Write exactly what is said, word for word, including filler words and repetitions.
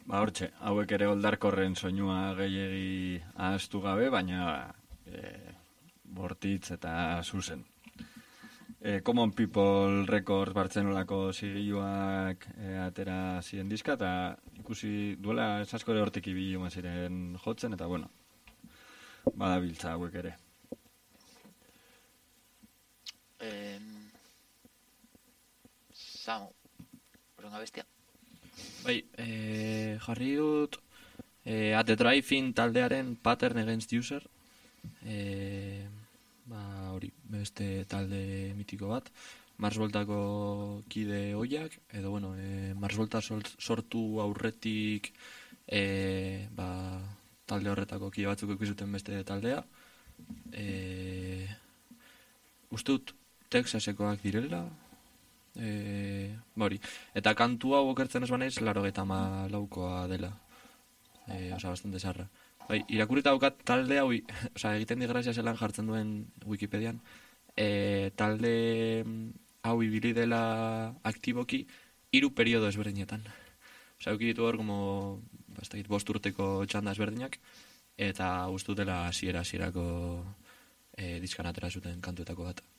Ba, hortxe, hauek ere oldarkorren soinua gehiegi ahaztu gabe, baina e, bortitz eta zuzen. E, Common People Records Bartzenolako zigiluak e, atera ziren diska, eta ikusi duela esaskore hortik ibili ziren jotzen, eta bueno, badabiltza hauek ere. Eh, Samo, horrenga bestia. Bai, e, jarri dut e, At the Drive-In taldearen Pattern Against User. E, ba, hori, beste talde mitiko bat. Mars Voltako kide hoiak, edo, bueno, e, Mars Volta sortu aurretik e, ba, talde horretako kide batzuk ikizuten beste taldea. E, uste dut Texasekoak direla, e, bori, eta kantu hau okertzen ez banaiz, laro geta ma laukoa dela, e, oza, bastante sarra. Bai, irakurrita daukat talde hau, oza, egiten digrazia zelan jartzen duen Wikipedian, e, talde hau ibili dela aktiboki hiru periodo ezberdinetan. Oza, euki ditu hor, como, bastakit, bost urteko txanda ezberdinak, eta uste dela hasiera hasierako e, diskan atera zuten kantuetako bat.